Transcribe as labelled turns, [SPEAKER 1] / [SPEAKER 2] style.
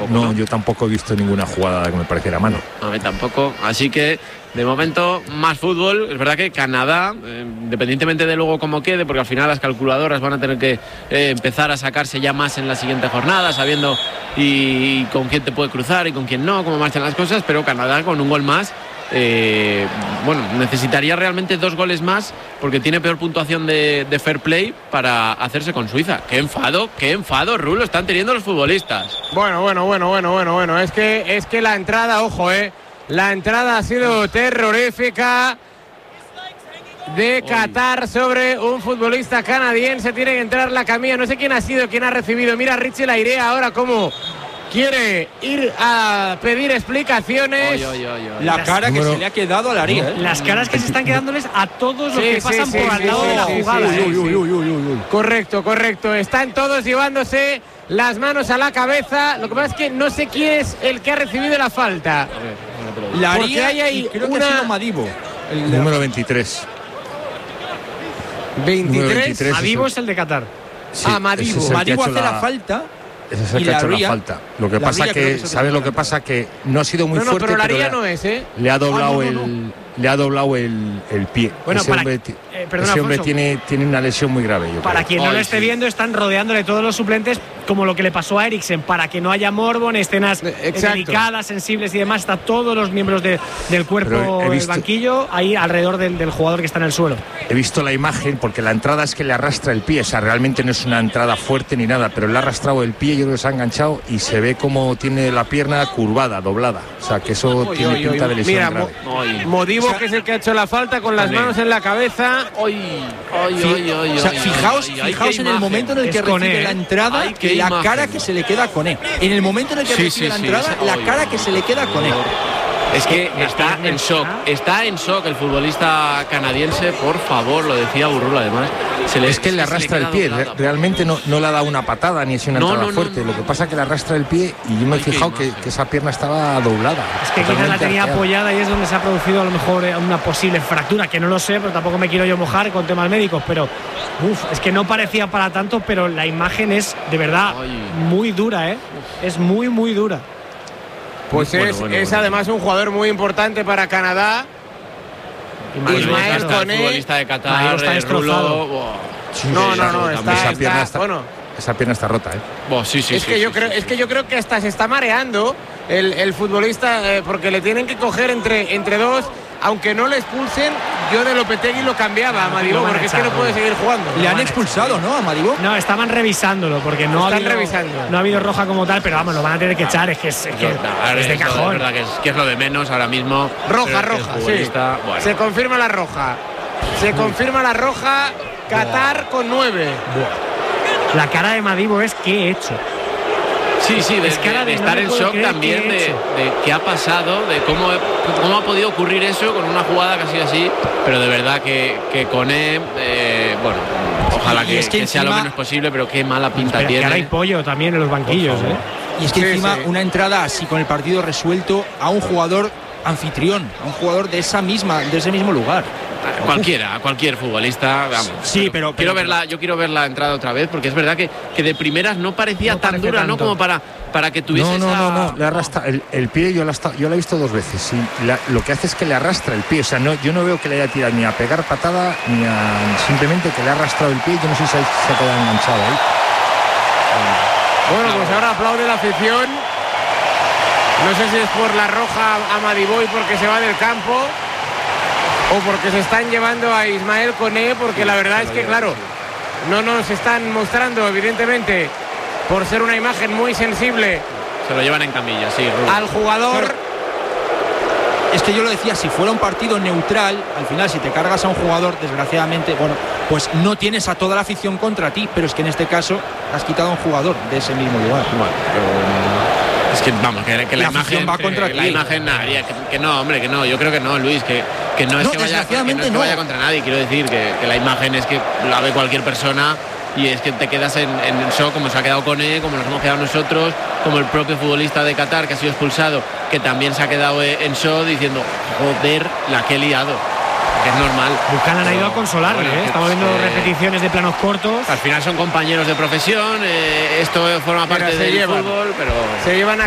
[SPEAKER 1] No, yo tampoco he visto ninguna jugada que me pareciera mano.
[SPEAKER 2] A mí tampoco, así que de momento más fútbol. Es verdad que Canadá, independientemente de luego cómo quede, porque al final las calculadoras van a tener que empezar a sacarse ya más en la siguiente jornada, sabiendo y con quién te puede cruzar y con quién no, cómo marchan las cosas, pero Canadá con un gol más, necesitaría realmente 2 goles más, porque tiene peor puntuación de fair play para hacerse con Suiza. Qué enfado, Rulo, están teniendo los futbolistas.
[SPEAKER 3] Bueno, es que la entrada, ojo, la entrada ha sido terrorífica de Qatar sobre un futbolista canadiense. Tiene que entrar la camilla, no sé quién ha sido, quién ha recibido. Mira Richie Lairea ahora cómo quiere ir a pedir explicaciones.
[SPEAKER 4] La cara que se le ha quedado a Laria.
[SPEAKER 5] Las caras que se están quedándoles a todos los que pasan por al lado de la jugada.
[SPEAKER 3] Correcto. Están todos llevándose las manos a la cabeza. Lo que pasa es que no sé quién es el que ha recibido la falta.
[SPEAKER 4] Laria, hay ahí, creo que ha sido Madibo.
[SPEAKER 1] El número 23.
[SPEAKER 3] 23.
[SPEAKER 5] Madibo es el de Qatar.
[SPEAKER 1] Sí,
[SPEAKER 4] Madibo hace la falta.
[SPEAKER 1] Ese es el que ha hecho la falta. Lo que pasa que, ¿sabes lo que pasa? Que no ha sido muy fuerte,
[SPEAKER 3] pero Laria no es,
[SPEAKER 1] le ha doblado le ha doblado el pie.
[SPEAKER 5] Bueno,
[SPEAKER 1] ese hombre tiene una lesión muy grave.
[SPEAKER 5] Para quien no lo esté viendo, están rodeándole todos los suplentes, como lo que le pasó a Eriksen, para que no haya morbo en escenas delicadas, sensibles y demás. Está todos los miembros del cuerpo del banquillo ahí alrededor del jugador que está en el suelo.
[SPEAKER 1] He visto la imagen, porque la entrada es que le arrastra el pie. O sea, realmente no es una entrada fuerte ni nada, pero le ha arrastrado el pie, yo creo que se ha enganchado y se ve como tiene la pierna curvada, doblada. O sea, que eso tiene pinta de lesión grave.
[SPEAKER 3] Modibo, que es el que ha hecho la falta, con las manos en la cabeza.
[SPEAKER 4] Fijaos en el momento en el que recibe la entrada, la cara que se le queda con él. En el momento en el que recibe la entrada, la cara que se le queda con él.
[SPEAKER 2] Es que está en shock el futbolista canadiense, por favor, lo decía Burrulo además.
[SPEAKER 1] Es que le arrastra el pie, realmente no le ha dado una patada ni es una entrada fuerte. Lo que pasa es que le arrastra el pie y yo me he fijado que esa pierna estaba doblada.
[SPEAKER 5] Es que quizás la tenía apoyada y es donde se ha producido a lo mejor una posible fractura, que no lo sé, pero tampoco me quiero yo mojar con temas médicos, pero es que no parecía para tanto, pero la imagen es de verdad muy dura, es muy, muy dura.
[SPEAKER 3] Pues es además un jugador muy importante para Canadá.
[SPEAKER 2] Ismael Koné, futbolista de Qatar,
[SPEAKER 5] está destrozado.
[SPEAKER 1] Esa pierna está rota,
[SPEAKER 3] Es que yo creo que hasta se está mareando el futbolista, porque le tienen que coger entre dos. Aunque no le expulsen, yo de Lopetegui lo cambiaba a Madibo, porque es que no puede seguir jugando.
[SPEAKER 4] Le han expulsado, ¿no? A Madibo.
[SPEAKER 5] No, estaban revisándolo, porque no ha habido roja como tal, pero vamos, lo van a tener que echar, es de cajón.
[SPEAKER 2] Es verdad que es lo de menos ahora mismo.
[SPEAKER 3] Roja, sí. Bueno. Se confirma la roja. Qatar con 9.
[SPEAKER 5] La cara de Madibo es ¿qué he hecho?
[SPEAKER 2] Sí, de estar en shock también de qué ha pasado, de cómo ha podido ocurrir eso con una jugada casi así, pero de verdad que Koné, ojalá que sea lo menos posible, pero qué mala pinta tiene.
[SPEAKER 5] Que ahora hay pollo también en los banquillos,
[SPEAKER 4] Y es que encima una entrada así con el partido resuelto a un jugador anfitrión, a un jugador de ese mismo lugar.
[SPEAKER 2] Cualquier futbolista, vamos.
[SPEAKER 4] Sí, pero
[SPEAKER 2] yo quiero ver la entrada otra vez, porque es verdad que de primeras no parecía tan dura, ¿no? Como para que tuviese
[SPEAKER 1] No, le arrastra el pie, yo la he visto 2 veces. Lo que hace es que le arrastra el pie, o sea, yo no veo que le haya tirado ni a pegar patada, simplemente que le ha arrastrado el pie. Yo no sé si se ha quedado enganchado ahí.
[SPEAKER 3] Bueno, pues ahora aplaude la afición. No sé si es por la roja a Madibo y porque se va del campo, o porque se están llevando a Ismael Koné, porque la verdad es que, claro, no nos están mostrando, evidentemente, por ser una imagen muy sensible.
[SPEAKER 2] Se lo llevan en camilla, sí,
[SPEAKER 3] al jugador.
[SPEAKER 4] Pero es que yo lo decía, si fuera un partido neutral, al final si te cargas a un jugador, desgraciadamente, pues no tienes a toda la afición contra ti, pero es que en este caso has quitado a un jugador de ese mismo lugar.
[SPEAKER 2] Es que vamos, que la imagen
[SPEAKER 4] va contra ti.
[SPEAKER 2] La imagen, que no, hombre, que no. Yo creo que no, Luis, que no es que vaya contra nadie. Quiero decir que la imagen es que la ve cualquier persona y es que te quedas en shock, como se ha quedado Koné, como nos hemos quedado nosotros, como el propio futbolista de Qatar que ha sido expulsado, que también se ha quedado en shock diciendo, joder, la que he liado. Que es normal.
[SPEAKER 5] Buchanan ha ido a consolarle, Estamos viendo repeticiones de planos cortos.
[SPEAKER 2] Al final son compañeros de profesión, esto forma parte del fútbol, pero
[SPEAKER 3] se llevan a